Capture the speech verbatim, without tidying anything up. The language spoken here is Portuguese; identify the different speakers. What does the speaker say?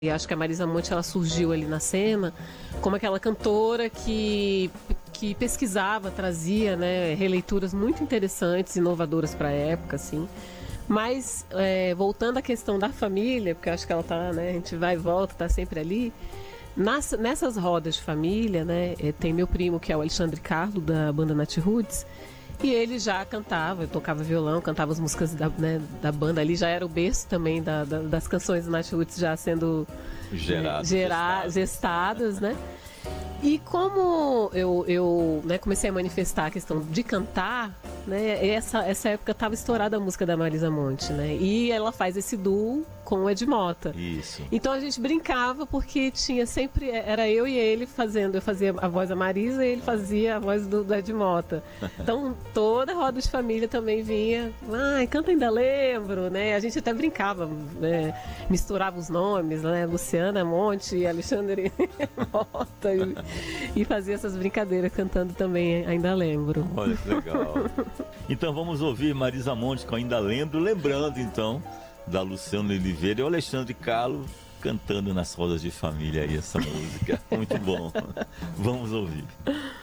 Speaker 1: E acho que a Marisa Monte ela surgiu ali na cena como aquela cantora que, que pesquisava, trazia, né, releituras muito interessantes, inovadoras para a época, assim. Mas, é, voltando à questão da família, porque eu acho que ela tá, né, a gente vai e volta, tá sempre ali. Nas, nessas rodas de família, né, tem meu primo, que é o Alexandre Carlo, da banda Nat Roots, e ele já cantava, tocava violão, cantava as músicas da, né, da banda ali, já era o berço também da, da, das canções do Nat Roots já sendo
Speaker 2: Gerado,
Speaker 1: é, gerar, gestadas, né? E como eu, eu né, comecei a manifestar a questão de cantar, né, essa, essa época estava estourada a música da Marisa Monte, né? E ela faz esse duo com o Ed Mota.
Speaker 2: Isso.
Speaker 1: Então a gente brincava porque tinha sempre, era eu e ele fazendo, eu fazia a voz da Marisa e ele fazia a voz do, do Ed Mota. Então toda a roda de família também vinha, ai, canta Ainda Lembro, né? A gente até brincava, né? Misturava os nomes, né? Luciana Monte e Alexandre Mota e, e fazia essas brincadeiras cantando também Ainda Lembro.
Speaker 2: Olha que legal. Então vamos ouvir Marisa Monte com Ainda Lembro, lembrando então da Luciana Oliveira e o Alexandre Carlo cantando nas rodas de família aí essa música. Muito bom. Vamos ouvir.